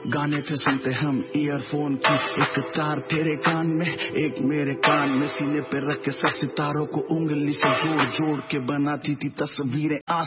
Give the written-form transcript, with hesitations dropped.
गाने थे सुनते हम ईयरफोन की, एक तार तेरे कान में एक मेरे कान में, सीने पे रख के सब सितारों को उंगली से जोड़ जोड़ के बनाती थी तस्वीरें